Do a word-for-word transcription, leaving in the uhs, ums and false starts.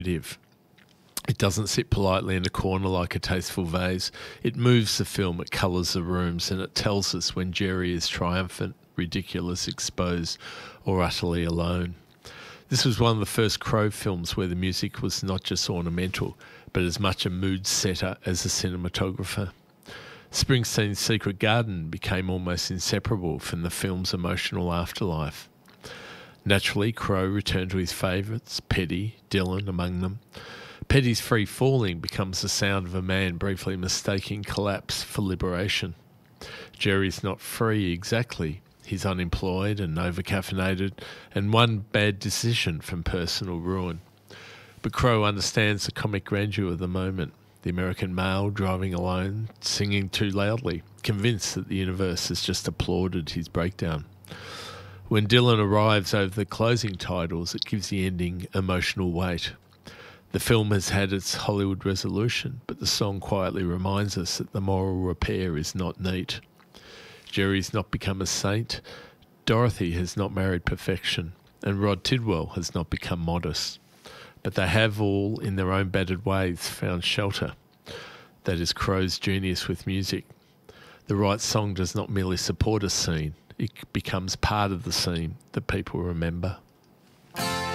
It doesn't sit politely in a corner like a tasteful vase. It moves the film, it colours the rooms, and it tells us when Jerry is triumphant, ridiculous, exposed, or utterly alone. This was one of the first Crow films where the music was not just ornamental, but as much a mood setter as a cinematographer. Springsteen's Secret Garden became almost inseparable from the film's emotional afterlife. Naturally, Crow returned to his favourites, Petty, Dylan among them. Petty's Free Falling becomes the sound of a man briefly mistaking collapse for liberation. Jerry's not free exactly. He's unemployed and over-caffeinated, and one bad decision from personal ruin. But Crow understands the comic grandeur of the moment. The American male driving alone, singing too loudly, convinced that the universe has just applauded his breakdown. When Dylan arrives over the closing titles, it gives the ending emotional weight. The film has had its Hollywood resolution, but the song quietly reminds us that the moral repair is not neat. Jerry's not become a saint, Dorothy has not married perfection, and Rod Tidwell has not become modest. But they have all, in their own battered ways, found shelter. That is Crow's genius with music. The right song does not merely support a scene, it becomes part of the scene that people remember.